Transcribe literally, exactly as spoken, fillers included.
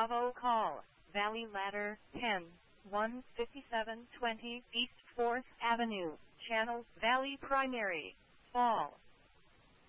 Bravo call, Valley Ladder, ten, one fifty-seven twenty East fourth Avenue, Channel Valley Primary, Fall.